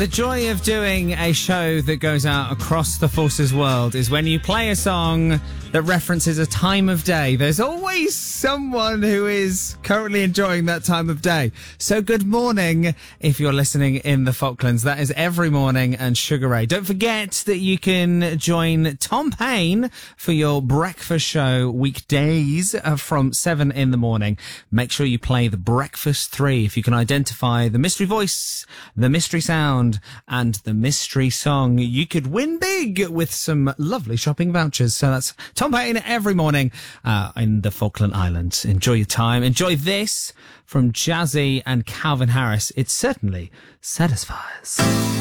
The joy of doing a show that goes out across the Forces world is when you play a song that references a time of day. There's always someone who is currently enjoying that time of day. So good morning if you're listening in the Falklands. That is every morning and Sugar Ray. Don't forget that you can join Tom Payne for your breakfast show weekdays from 7 in the morning. Make sure you play the Breakfast 3 if you can identify the mystery voice, the mystery sound and the mystery song. You could win big with some lovely shopping vouchers. So that's Tom Payne every morning in the Falkland Islands. Enjoy your time. Enjoy this from Jazzy and Calvin Harris. It certainly satisfies.